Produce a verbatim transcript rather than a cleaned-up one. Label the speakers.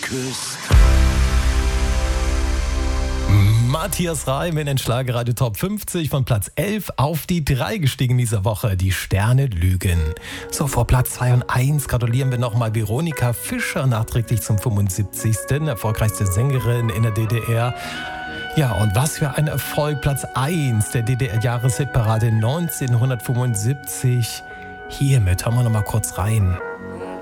Speaker 1: küsst.
Speaker 2: Matthias Reim in den Schlagerradio Top fünfzig von Platz elf auf die drei gestiegen dieser Woche. Die Sterne lügen. So, vor Platz zwei und eins gratulieren wir nochmal Veronika Fischer nachträglich zum fünfundsiebzigsten Erfolgreichste Sängerin in der D D R. Ja, und was für ein Erfolg. Platz eins der D D R-Jahreshitparade neunzehnhundertfünfundsiebzig. Hiermit hören wir nochmal kurz rein.